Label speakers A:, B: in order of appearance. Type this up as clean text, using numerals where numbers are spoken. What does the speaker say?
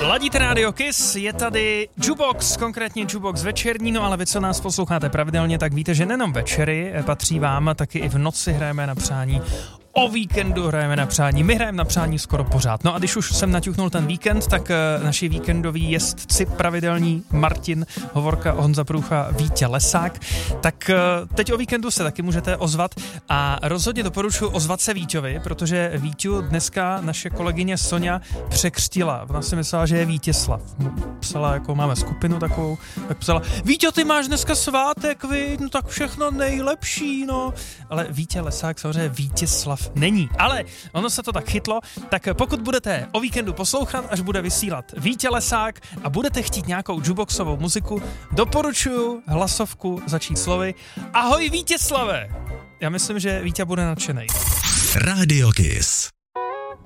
A: Ladíte Radio Kiss, je tady Jukebox, konkrétně Jukebox večerní, no ale vy, co nás posloucháte pravidelně, tak víte, že nejenom večery patří vám, taky i v noci hrajeme na přání. O víkendu hrajeme na přání, my hrajeme na přání skoro pořád. No a když už jsem naťuknul ten víkend, tak naši víkendoví jezdci pravidelní Martin Hovorka, Honza Průcha, Vítě Lesák, tak teď o víkendu se taky můžete ozvat a rozhodně doporučuji ozvat se Víťovi, protože Víťu dneska naše kolegyně Sonja překřtila. Ona si myslela, že je Vítězslav. Psala, jako máme skupinu takovou, tak psala: Víťo, ty máš dneska svátek, vy, no tak všechno nejlepší, no. Ale Vítě Lesák samozřejmě Vítězslav není. Ale ono se to tak chytlo, tak pokud budete o víkendu poslouchat, až bude vysílat Vítě Lesák a budete chtít nějakou jukeboxovou muziku, doporučuji hlasovku začít slovy: Ahoj Vítězslave! Já myslím, že Vítě bude nadšenej.
B: Radio Kiss.